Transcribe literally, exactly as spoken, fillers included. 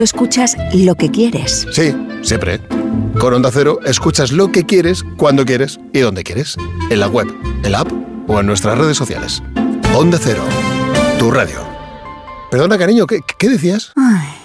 Escuchas lo que quieres. Sí, siempre. Con Onda Cero escuchas lo que quieres, cuando quieres y donde quieres. En la web, en la app o en nuestras redes sociales. Onda Cero, tu radio. Perdona, cariño, ¿qué, qué decías? Ay.